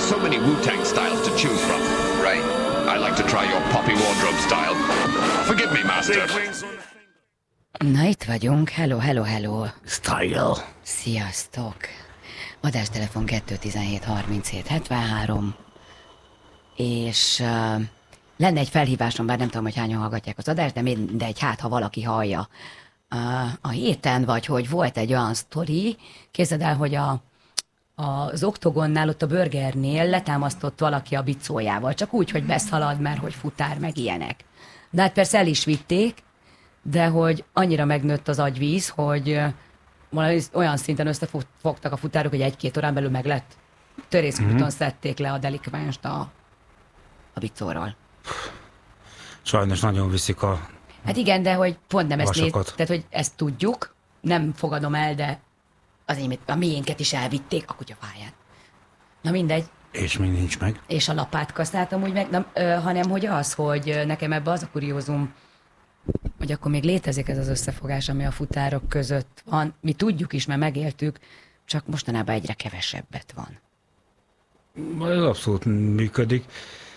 so many Wu-Tang styles to choose from. Right. I like to try your Poppy Wardrobe style. Forgive me, master. Na, itt vagyunk. Hello, hello, hello. Style. Sziasztok. Adástelefon 217 37 73. És lenne egy felhívásom, bár nem tudom, hogy hányan hallgatják az adást, de mindegy, hát ha valaki hallja. A héten, vagy hogy volt egy olyan sztori, képzeld el, hogy az Oktogonnál, ott a burgernél letámasztott valaki a bicójával, csak úgy, hogy beszalad, mert hogy futár, meg ilyenek. De hát persze el is vitték, de hogy annyira megnőtt az agyvíz, hogy olyan szinten összefogtak a futárok, hogy 1-2 órán belül meg lett. Törészkúton szedték le a delikvánst a bicóról. Sajnos nagyon viszik a... Hát igen, de hogy pont nem ezt tehát hogy ezt tudjuk, nem fogadom el, de a miénket is elvitték a kutyafáján. Na mindegy. És még nincs meg. És a lapátkasztát amúgy meg, hanem hogy az, hogy nekem ebbe az a kuriózum, hogy akkor még létezik ez az összefogás, ami a futárok között van. Mi tudjuk is, mert megéltük, csak mostanában egyre kevesebbet van. Ez abszolút működik.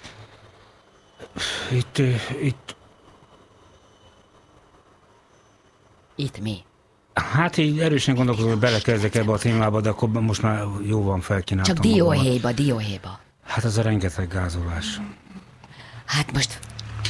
Itt mi? Hát így erősen gondolkozom, hogy belekezdek ebbe a témába, de akkor most már jó van, felkínáltam. Csak dióhéjba. Hát ez a rengeteg gázolás. Hát most...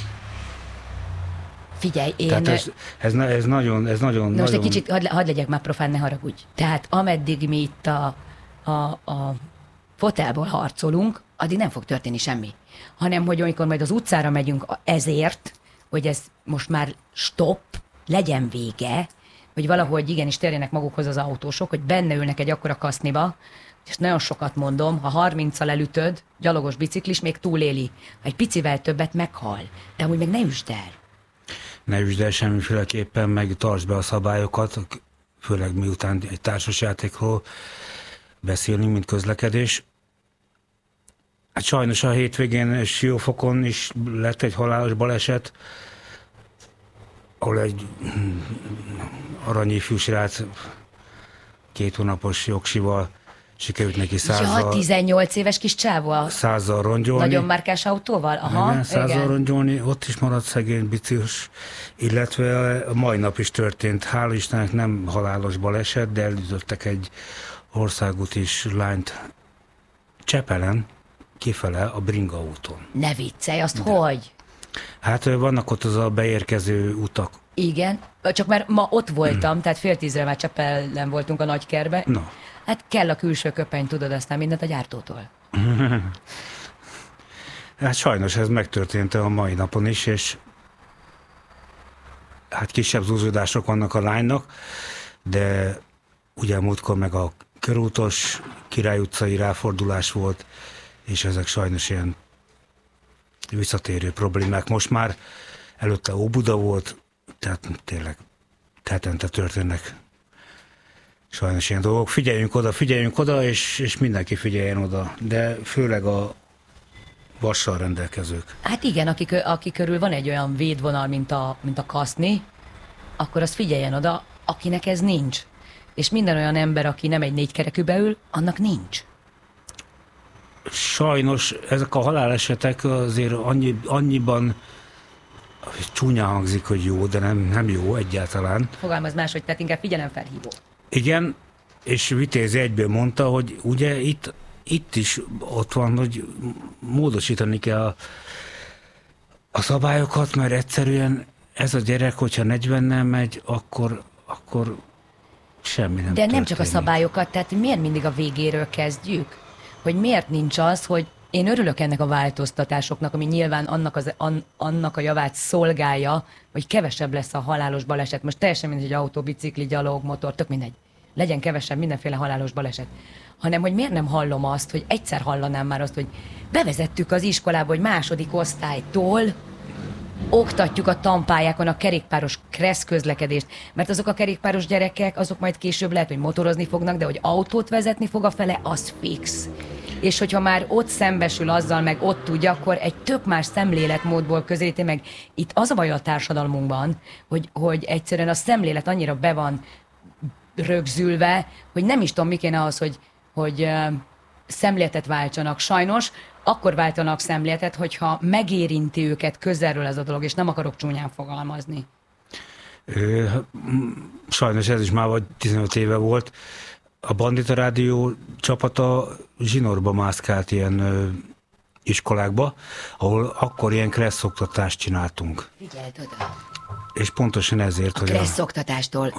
Figyelj, én... Tehát ez nagyon... Most egy kicsit, hadd legyek már profán, ne haragudj. Tehát ameddig mi itt a fotelból harcolunk, addig nem fog történni semmi. Hanem, hogy amikor majd az utcára megyünk ezért, hogy ez most már stop, legyen vége, hogy valahogy igenis térjenek magukhoz az autósok, hogy benne ülnek egy akkora kaszniba, és nagyon sokat mondom, ha 30-al elütöd, gyalogos biciklis még túléli. Ha egy picivel többet meghal. De amúgy meg ne üsd el. Ne üsd el semmiféleképpen, meg tartsd be a szabályokat, főleg miután egy társasjátékról beszélünk, mint közlekedés. Hát sajnos a hétvégén Siófokon is lett egy halálos baleset, ahol egy aranyifjú srác 2 hónapos jogsival sikerült neki 18 éves kis csávó. 100-zal rongyolni. Nagyon márkás autóval? Aha, igen, 100-zal rongyolni, ott is maradt szegény biciklis, illetve a mai nap is történt. Hál' Istennek nem halálos baleset, de elütöttek egy országútis lányt Csepelen, kifele a Bringa úton. Ne viccelj, azt hogy? Hát vannak ott az a beérkező utak. Igen, csak már ma ott voltam, tehát 9:30 már Csepelen voltunk a Nagykerbe. No. Hát kell a külső köpeny, tudod, aztán mindent a gyártótól. Hát sajnos ez megtörtént a mai napon is, és hát kisebb zúzódások vannak a lánynak, de ugye múltkor meg a körútos Király utcai ráfordulás volt, és ezek sajnos ilyen visszatérő problémák. Most már előtte Óbuda volt, tehát tényleg hetente történnek sajnos ilyen dolgok. Figyeljünk oda, és mindenki figyeljen oda, de főleg a vassal rendelkezők. Hát igen, aki körül van egy olyan védvonal, mint a kaszni, akkor az figyeljen oda, akinek ez nincs. És minden olyan ember, aki nem egy 4 kerekűbe ül, annak nincs. Sajnos ezek a halálesetek azért annyiban csúnyán hangzik, hogy jó, de nem jó egyáltalán. Fogalmaz más, hogy tehát inkább figyelemfelhívó. Igen, és Vitézi egyből mondta, hogy ugye itt is ott van, hogy módosítani kell a szabályokat, mert egyszerűen ez a gyerek, hogyha 40-nel megy, akkor semmi nem történik. De nem csak a szabályokat, tehát miért mindig a végéről kezdjük? Hogy miért nincs az, hogy én örülök ennek a változtatásoknak, ami nyilván annak a javát szolgálja, hogy kevesebb lesz a halálos baleset. Most teljesen mindegy, hogy autó, bicikli, gyalog, motor, tök mindegy. Legyen kevesebb mindenféle halálos baleset. Hanem, hogy miért nem hallom azt, hogy egyszer hallanám már azt, hogy bevezettük az iskolába, hogy 2. osztálytól oktatjuk a tanpályákon a kerékpáros kressz közlekedést, mert azok a kerékpáros gyerekek, azok majd később lehet, hogy motorozni fognak, de hogy autót vezetni fog a fele, az fix. És hogyha már ott szembesül azzal, meg ott tudja, akkor egy tök más szemléletmódból közelíti meg. Itt az a baj a társadalmunkban, hogy egyszerűen a szemlélet annyira be van rögzülve, hogy nem is tudom, mi kéne az, hogy szemléletet váltsanak. Sajnos akkor váltanak szemléletet, hogyha megérinti őket közelről ez a dolog, és nem akarok csúnyán fogalmazni. Sajnos ez is már vagy 15 éve volt. A Bandita Rádió csapata zsinórba mászkált ilyen iskolákba, ahol akkor ilyen kresszoktatást csináltunk. Figyeld oda! És pontosan ezért, a kresszoktatástól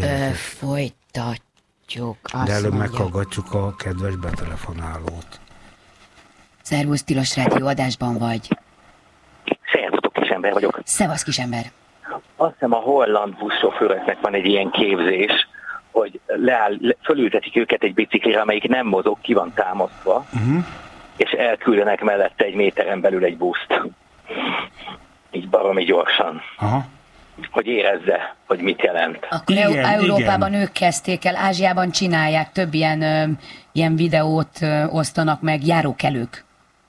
folytatjuk. De előbb meghallgatjuk a kedves betelefonálót. Szervusz, Tilos Rádió, adásban vagy. Szervusztok, Kisember vagyok. Szevasz, Kisember. Azt hiszem a holland buszsofőröknek van egy ilyen képzés, hogy fölültetik őket egy biciklire, amelyik nem mozog, ki van támasztva, és elküldenek mellette egy méteren belül egy buszt. Így baromi gyorsan. Aha. Hogy érezze, hogy mit jelent. Akkor Európában ők kezdték el, Ázsiában csinálják, több ilyen videót osztanak meg, járókelők.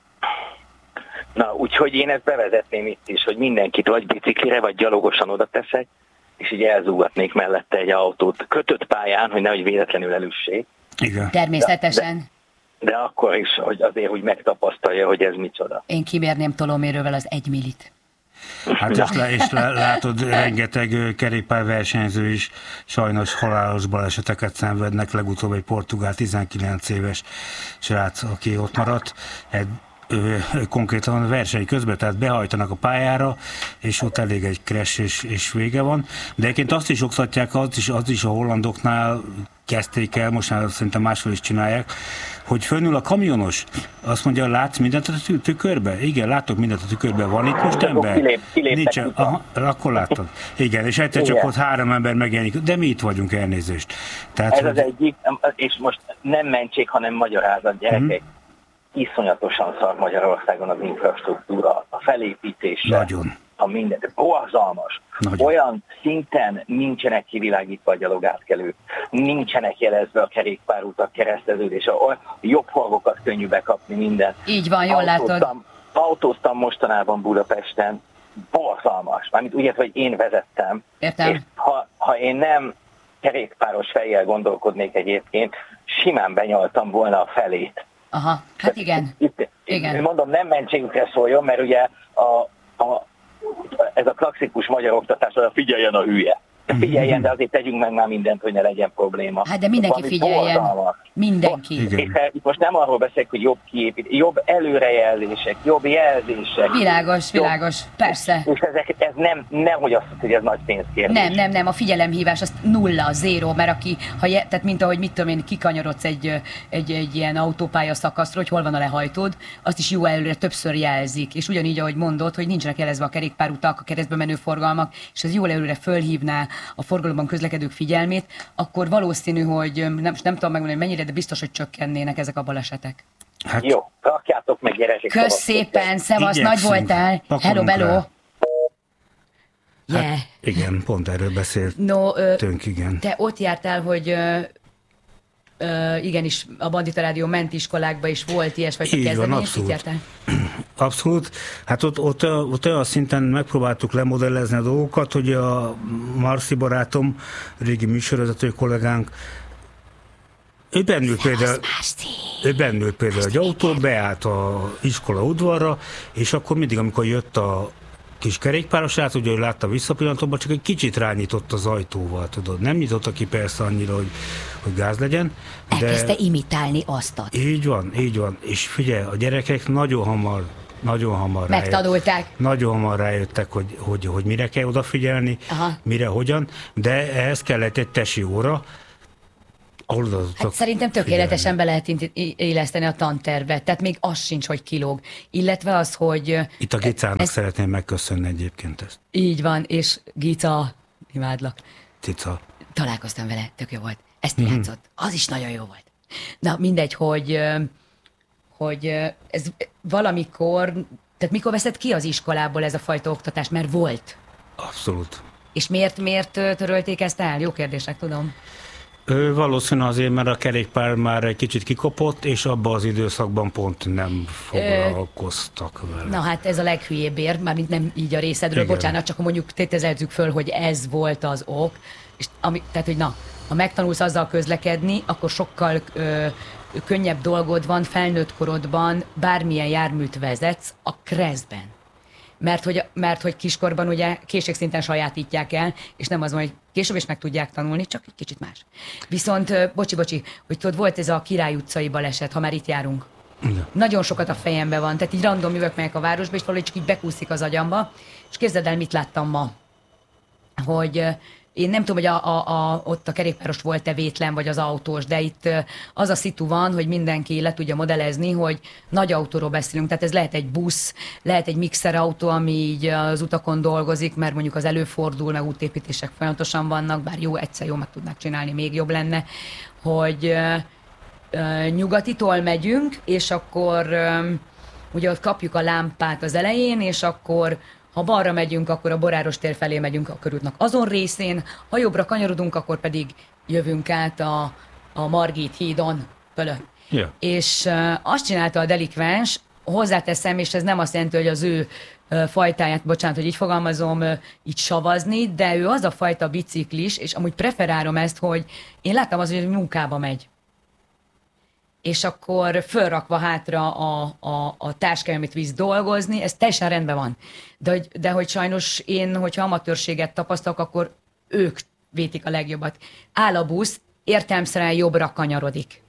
Na, úgyhogy én ezt bevezetném itt is, hogy mindenkit vagy biciklire, vagy gyalogosan oda teszek, és így elzúgatnék mellette egy autót kötött pályán, hogy nehogy véletlenül elüssék. Igen. Természetesen. De akkor is, hogy azért, hogy megtapasztalja, hogy ez micsoda. Én kimérném tolómérővel az 1 millit. Hát és látod, rengeteg kerékpárversenyző is sajnos halálos baleseteket szenvednek, legutóbb egy portugál 19 éves srác, aki ott maradt, konkrétan a verseny közben, tehát behajtanak a pályára, és ott elég egy crash, és vége van. De egyébként azt is oktatják, az is a hollandoknál kezdték el, most már szerintem máshol is csinálják, hogy fönnül a kamionos, azt mondja, látsz mindent a tükörbe? Igen, látok mindent a tükörbe. Van itt most ember? Nincsen. Aha, akkor láttad. Igen, és egyszer csak ott 3 ember megjelenik, de mi itt vagyunk, elnézést. Tehát, ez az egyik, és most nem mentség, hanem magyarázat, gyerekek. Iszonyatosan szar Magyarországon az infrastruktúra, a felépítése. Nagyon. A minden, borzalmas. Nagyon. Olyan szinten nincsenek kivilágítva a gyalogátkelők, nincsenek jelezve a kerékpárutak, kereszteződés, a jobb forgokat könnyű bekapni, minden. Így van, jól látod. Autóztam mostanában Budapesten, borzalmas. Mármint úgy, hogy én vezettem. Értem. És ha én nem kerékpáros fejjel gondolkodnék egyébként, simán benyaltam volna a felét. Aha, hát igen. Igen. Mondom, nem mentségükre szóljon, mert ugye ez a klasszikus magyar oktatás, hogy figyeljen a hülye. Figyeljen, de azért tegyünk meg már mindent, hogy ne legyen probléma. Hát de mindenki figyeljen. Mindenki. És itt most nem arról beszélek, hogy jobb kiépítés, jobb előrejelzések, jobb jelzések. Világos, persze. És ez nemhogy azt mondja, hogy ez nagy pénzkérdés. Nem, a figyelemhívás az 0, 0, mert tehát mint ahogy mit tudom én, kikanyarodsz egy ilyen autópálya szakaszról, hogy hol van a lehajtód, azt is jó előre többször jelzik. És ugyanígy, ahogy mondod, hogy nincsenek jelezve a kerékpárutak, a keresztbe menő forgalmak, és ez jól előre fölhívná a forgalomban közlekedők figyelmét, akkor valószínű, hogy nem tudom megmondani, hogy mennyire, de biztos, hogy csökkennének ezek a balesetek. Hát, jó, rakjátok meg, gyerekek. Kösz szépen, szevasz, nagy voltál. Hello. Hát, igen, pont erről beszéltünk, igen. Te ott jártál, hogy igenis a Bandita Rádió ment iskolákba is volt ilyesfajta kezdeményezés. Így van, abszolút. Abszolút. Hát ott olyan szinten megpróbáltuk lemodellezni a dolgokat, hogy a Marci barátom, régi műsorvezető kollégánk, ő bennült például egy autó, beállt a iskola udvarra, és akkor mindig, amikor jött a kis kerékpáros át, ugye, hogy látta visszapillantóban, csak egy kicsit rányított az ajtóval, tudod. Nem nyitotta ki persze annyira, hogy gáz legyen. Elkezdte imitálni aztat. Így van. És figyelj, a gyerekek nagyon hamar megtanulták. Nagyon hamar rájöttek, hogy mire kell odafigyelni, mire, hogyan, de ehhez kellett egy tesi óra, hát szerintem tökéletesen be lehet éleszteni a tantervet, tehát még az sincs, hogy kilóg. Illetve az, hogy... Itt a Gicának szeretném megköszönni egyébként ezt. Így van, és Gica, imádlak. Cica. Találkoztam vele, tök jó volt. Ezt játszott. Az is nagyon jó volt. Na mindegy, hogy ez valamikor, tehát mikor veszed ki az iskolából ez a fajta oktatás, mert volt? Abszolút. És miért törölték ezt el? Jó kérdések, tudom. Valószínűleg azért, mert a kerékpár már egy kicsit kikopott, és abban az időszakban pont nem foglalkoztak vele. Na hát ez a leghülyébb ér, mármint nem így a részedről, igen. Bocsánat, csak mondjuk tételezzük föl, hogy ez volt az ok, és tehát, hogy ha megtanulsz azzal közlekedni, akkor sokkal könnyebb dolgod van felnőtt korodban, bármilyen járműt vezetsz, a Creszben. Mert hogy kiskorban ugye készségszinten sajátítják el, és nem az van, hogy később is meg tudják tanulni, csak egy kicsit más. Viszont, bocsi, hogy tudod, volt ez a Király utcai baleset, ha már itt járunk. Igen. Nagyon sokat a fejembe van, tehát így random jövök megyek a városba, és valahogy csak így bekúszik az agyamba, és képzeld el, mit láttam ma. Hogy én nem tudom, hogy ott a kerékpáros volt-e vétlen, vagy az autós, de itt az a szitu van, hogy mindenki le tudja modellezni, hogy nagy autóról beszélünk, tehát ez lehet egy busz, lehet egy mixerautó, ami így az utakon dolgozik, mert mondjuk az előfordul, meg útépítések folyamatosan vannak, bár egyszer jó meg tudnák csinálni, még jobb lenne, hogy nyugatitól megyünk, és akkor ugye ott kapjuk a lámpát az elején, és akkor ha balra megyünk, akkor a Boráros tér felé megyünk a körútnak azon részén, ha jobbra kanyarodunk, akkor pedig jövünk át a Margit hídon fölött. Yeah. És azt csinálta a delikvens, hozzáteszem, és ez nem azt jelenti, hogy az ő fajtáját, bocsánat, hogy így fogalmazom, így savazni, de ő az a fajta biciklis, és amúgy preferálom ezt, hogy én láttam az, hogy munkába megy. És akkor fölrakva hátra a táskája, amit visz dolgozni, ez teljesen rendben van. De hogy sajnos én, hogyha amatőrséget tapasztalok, akkor ők vétik a legjobbat. Áll a busz, értelemszerűen jobbra kanyarodik.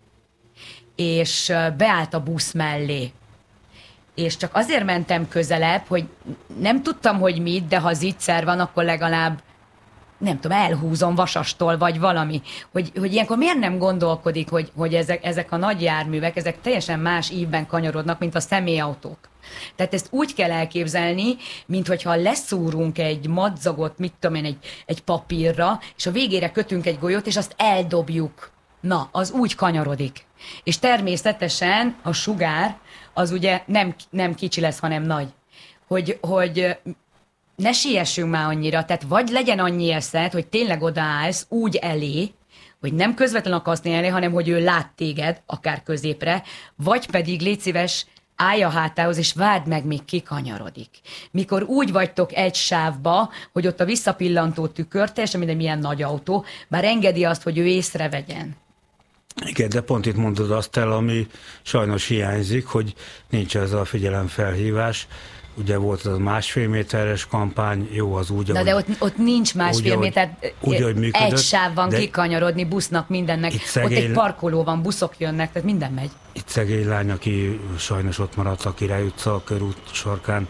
És beállt a busz mellé. És csak azért mentem közelebb, hogy nem tudtam, hogy mit, de ha zicser van, akkor legalább nem tudom, elhúzom vasastól, vagy valami. Hogy ilyenkor miért nem gondolkodik, hogy ezek a nagy járművek, ezek teljesen más ívben kanyarodnak, mint a személyautók. Tehát ezt úgy kell elképzelni, mint hogyha leszúrunk egy madzagot, mit tudom én, egy papírra, és a végére kötünk egy golyót, és azt eldobjuk. Na, az úgy kanyarodik. És természetesen a sugár, az ugye nem kicsi lesz, hanem nagy. Hogy ne siessünk már annyira, tehát vagy legyen annyi eszed, hogy tényleg odaállsz úgy elé, hogy nem közvetlenül akarsz elé, hanem hogy ő lát téged, akár középre, vagy pedig légy szíves, állj a hátához, és várd meg, míg kikanyarodik. Mikor úgy vagytok egy sávba, hogy ott a visszapillantó tükör, teljesen minden milyen nagy autó, bár engedi azt, hogy ő észrevegyen. Igen, de pont itt mondod azt el, ami sajnos hiányzik, hogy nincs ez a figyelemfelhívás. Ugye volt az 1,5 méteres kampány, jó az úgy, de ott nincs 1,5 méter, egy sáv van kikanyarodni, busznak, mindennek. Ott egy parkoló van, buszok jönnek, tehát minden megy. Itt szegény lány, aki sajnos ott maradt a Király utca a körút sarkán,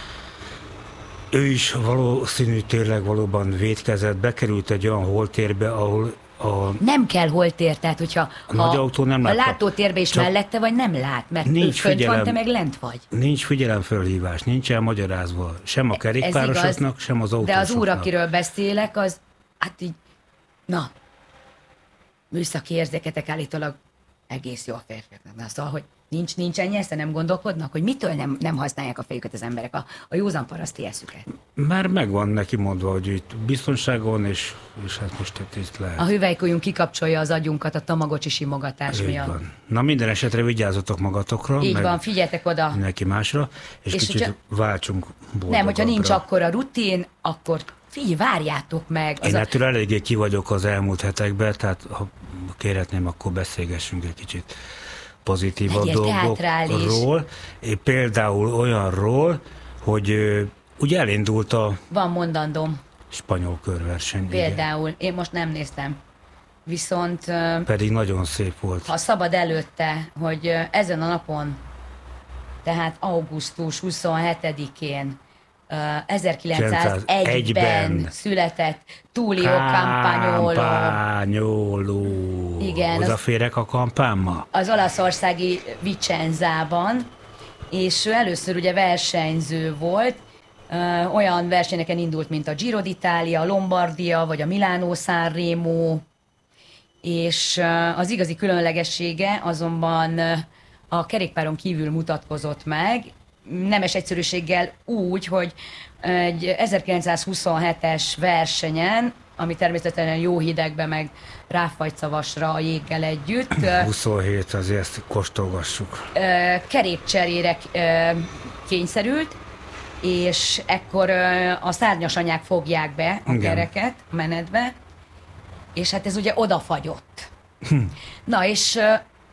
ő is valószínű tényleg valóban vétkezett, bekerült egy olyan holtérbe, ahol nem kell holtér, tehát hogyha nagy autó nem a látótérbe is mellette vagy, nem lát, mert nincs fönt van, te meg lent vagy. Nincs figyelemfölhívás, nincs elmagyarázva sem a kerékpárosoknak, sem az autósoknak. De az úr, akiről beszélek, az hát így, na, műszaki érzéketek állítólag egész jó a férfiaknak. Na, szóval, hogy nincs ennyi esze, nem gondolkodnak, hogy mitől nem használják a fejüket az emberek, a józan paraszti eszüket. Már megvan neki mondva, hogy itt biztonságon, és hát most itt lehet. A hüvelykujjunk kikapcsolja az agyunkat a tamagocsi simogatás miatt. Van. Na minden esetre vigyázzatok magatokra. Így van, figyeljetek oda. Mindenki másra, és kicsit váltsunk boldogabbra. Nem, hogyha nincs akkora rutin, akkor figyelj, várjátok meg. Én ettől eléggé ki vagyok az elmúlt hetekben, tehát ha kérhetném, akkor beszélgessünk egy kicsit pozitívabb dolgokról. Például olyanról, hogy ugye elindult a van mondandóm. Spanyol körverseny. Például. Igen. Én most nem néztem. Viszont pedig nagyon szép volt. Ha szabad előtte, hogy ezen a napon, tehát augusztus 27-én 1901-ben született Tullio Campagnolo. Igen. Odaférek a kampánma? Az olaszországi Vicenzában, és ő először ugye versenyző volt, olyan versenyeken indult, mint a Giro d'Italia, a Lombardia, vagy a Milano-San Remo, és az igazi különlegessége azonban a kerékpáron kívül mutatkozott meg, nemes egyszerűséggel úgy, hogy egy 1927-es versenyen, ami természetesen jó hidegben, meg ráfajcavasra a jéggel együtt. 27, azért ezt kóstolgassuk. Kerékcserére kényszerült, és ekkor a szárnyas anyák fogják be a kereket menetbe, és hát ez ugye odafagyott. Na és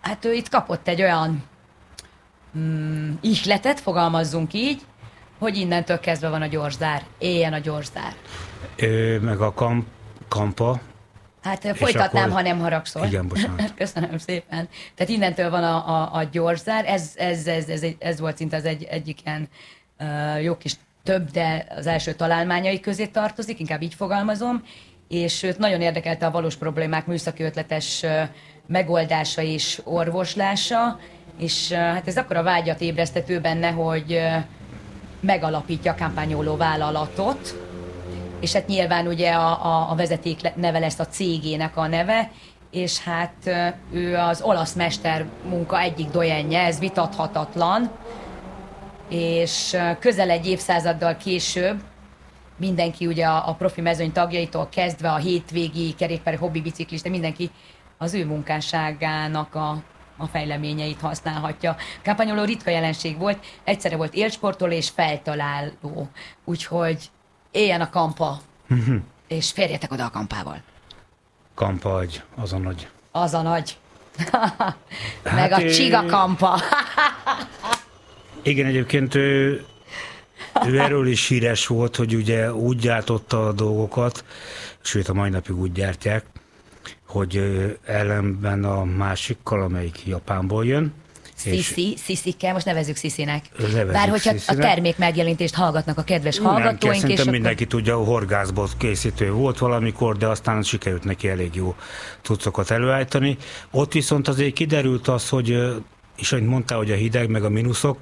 hát ő itt kapott egy olyan ihletet, fogalmazzunk így, hogy innentől kezdve van a gyorszár, éljen a gyorszár. Meg a kampa. Hát folytatnám, akkor... ha nem haragszol. Igen, bocsánat. Köszönöm szépen. Tehát innentől van a gyorszár, ez volt szinte az egyik ilyen jó kis több, de az első találmányai közé tartozik, inkább így fogalmazom, és őt nagyon érdekelte a valós problémák műszaki ötletes megoldása és orvoslása, és hát ez akkora vágyat ébresztett ő benne, hogy megalapítja a kampányoló vállalatot, és hát nyilván ugye a vezeték neve lesz a cégének a neve, és hát ő az olasz mester munka egyik dojenje, ez vitathatatlan, és közel egy évszázaddal később mindenki ugye a profi mezőny tagjaitól kezdve a hétvégi kerékpári hobbi biciklista, mindenki az ő munkásságának a fejleményeit használhatja. Campagnolo ritka jelenség volt, egyszerre volt élsportoló és feltaláló, úgyhogy éljen a kampa, és férjetek oda a kampával. Kampa agy, az a nagy. Az a nagy. Meg a csiga kampa. Igen, egyébként ő erről is híres volt, hogy ugye úgy gyártotta a dolgokat, sőt a mai napig úgy gyártják, hogy ellenben a másikkal, amelyik Japánból jön. Sziszikkel, most nevezzük Sziszinek. Bár hogyha a termék megjelentést hallgatnak a kedves hallgatóink. Nem kell, szerintem mindenki tudja, horgászbot készítő volt valamikor, de aztán sikerült neki elég jó cuccokat előállítani. Ott viszont azért kiderült az, hogy, és ahogy mondtál, hogy a hideg meg a mínuszok,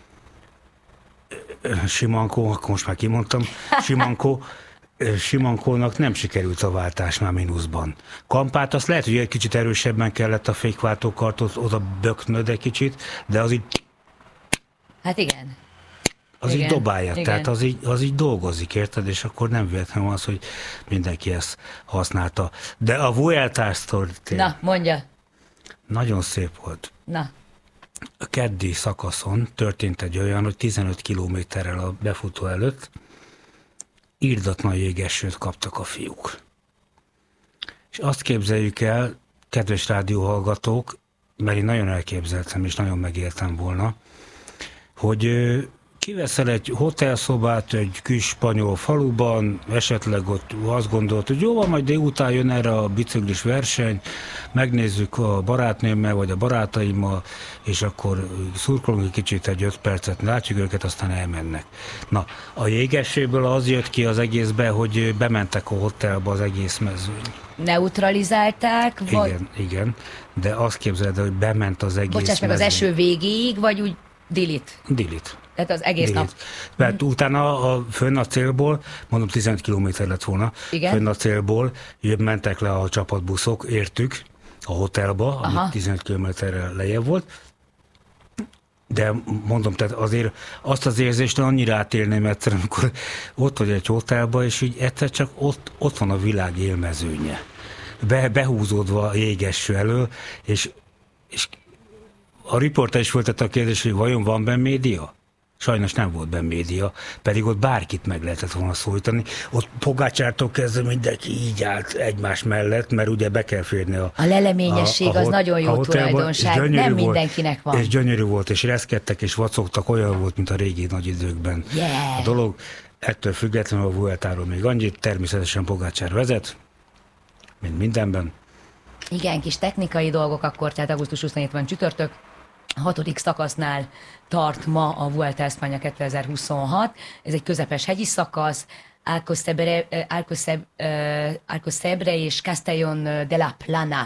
Simankó, akkor most már kimondtam, Simankónak nem sikerült a váltás már mínuszban. Kampát azt lehet, hogy egy kicsit erősebben kellett a fékváltókartot oda böknöd egy kicsit, de az így... Hát igen. Az igen, így dobálja, igen. Tehát az így dolgozik, érted? És akkor nem véletlenül az, hogy mindenki ezt használta. De a Vuelta sztori... Na, mondja. Nagyon szép volt. Na. A keddi szakaszon történt egy olyan, hogy 15 kilométerrel a befutó előtt irdatlan jégesőt kaptak a fiúk. És azt képzeljük el, kedves rádióhallgatók, mert én nagyon elképzeltem és nagyon megéltem volna, hogy kiveszel egy hotelszobát egy kis spanyol faluban, esetleg ott azt gondolt, hogy jó van, majd délután jön erre a biciklis verseny, megnézzük a barátnőmmel vagy a barátaimmal, és akkor szurkolunk egy kicsit, egy 5 percet, látjuk őket, aztán elmennek. Na, a jégesőből az jött ki az egészbe, hogy bementek a hotelba az egész mezőny. Neutralizálták? Igen, de azt képzeld, hogy bement az egész Bocsáss meg, az eső végéig, vagy úgy dilit? Dilit. Tehát az egész nap. Mert utána fönn a célból, mondom 15 kilométer lett volna, igen? Fönn a célból mentek le a csapatbuszok, értük a hotelba, ami 15 kilométerrel lejjebb volt. De mondom, tehát azért azt az érzést annyira átélném egyszer, amikor ott vagy egy hotelba, és így egyszer csak ott van a világ élmezőnye. Behúzódva a jégeső elől, és a riporter is föltette a kérdést, hogy vajon van benne média? Sajnos nem volt benne média, pedig ott bárkit meg lehetett volna szólítani. Ott Pogácsártól kezdve mindenki így állt egymás mellett, mert ugye be kell férni a leleményesség az nagyon jó tulajdonság, nem mindenkinek van. És gyönyörű volt, és reszkedtek, és vacogtak, olyan volt, mint a régi nagy időkben. Yeah. A dolog ettől függetlenül a Vueltáról még annyit, természetesen Pogácsár vezet, mint mindenben. Igen, kis technikai dolgok akkor, tehát augusztus 27 van csütörtök, a 6. szakasznál tart ma a Vuelta España 2026. Ez egy közepes hegyi szakasz, Alcocebre és Castellón de la Plana.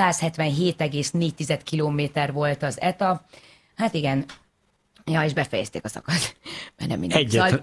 177,4 kilométer volt az etap. Hát igen, ja, és befejezték a szakaszt. Mert nem mindegy.